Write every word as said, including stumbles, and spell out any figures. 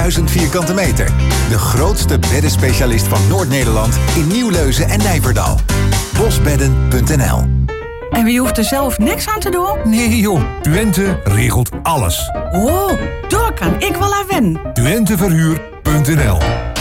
duizend vierkante meter. De grootste beddenspecialist van Noord-Nederland in Nieuwleuzen en Nijverdal. bosbedden punt n l. En wie hoeft er zelf niks aan te doen? Nee joh, Twente regelt alles. Oh, daar kan ik wel aan wennen. Twente verhuur punt n l